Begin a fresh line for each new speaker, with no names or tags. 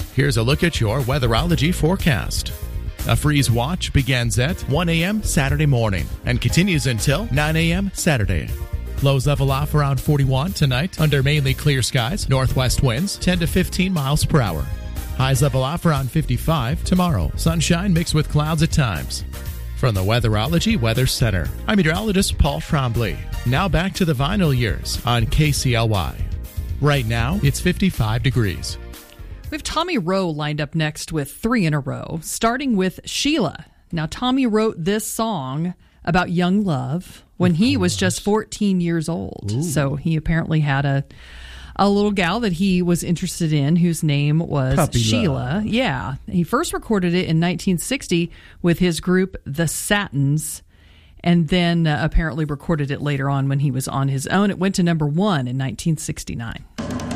Here's a look at your weatherology forecast. A freeze watch begins at 1 a.m. Saturday morning and continues until 9 a.m. Saturday. Lows level off around 41 tonight under mainly clear skies. Northwest winds 10 to 15 miles per hour. Highs level off around 55 tomorrow. Sunshine mixed with clouds at times. From the Weatherology Weather Center, I'm meteorologist Paul Trombley. Now back to the vinyl years on KCLY. Right now, it's 55 degrees.
We have Tommy Roe lined up next with 3 in a row, starting with Sheila. Now, Tommy wrote this song about young love when he was just 14 years old. Ooh. So he apparently had a little gal that he was interested in whose name was Puppy Sheila. Love. Yeah. He first recorded it in 1960 with his group, The Satins, and then apparently recorded it later on when he was on his own. It went to number 1 in 1969.